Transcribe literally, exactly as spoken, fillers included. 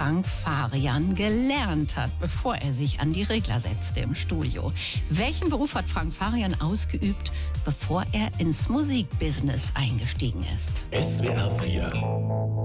Frank Farian gelernt hat, bevor er sich an die Regler setzte im Studio. Welchen Beruf hat Frank Farian ausgeübt, bevor er ins Musikbusiness eingestiegen ist? S W R vier